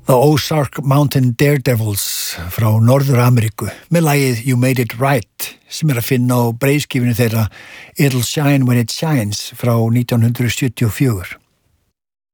The Ozark Mountain Daredevils frá Norður-Ameríku með lagið You Made It Right sem að finna á breiðskífinu þeirra It'll Shine When It Shines frá 1974.